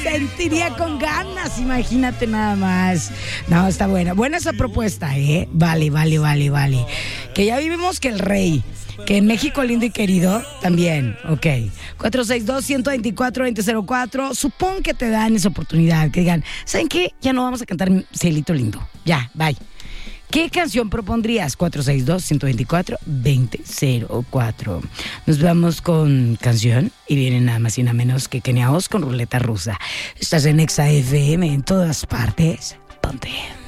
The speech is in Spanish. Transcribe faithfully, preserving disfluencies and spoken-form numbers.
sentiría con ganas, imagínate nada más. No, está buena. Buena esa propuesta, ¿eh? Vale, vale, vale, vale. Que ya vivimos que el rey, que en México lindo y querido, también, ok. cuatro seis dos, uno dos cuatro, dos cero cero cuatro. Supón que te dan esa oportunidad, que digan, ¿saben qué? Ya no vamos a cantar Cielito Lindo. Ya, bye. ¿Qué canción propondrías? cuatro seis dos, uno dos cuatro, dos cero cuatro. Nos vamos con canción y viene nada más y nada menos que Kenia Oz con Ruleta Rusa. Estás en Exa F M en todas partes. Ponte.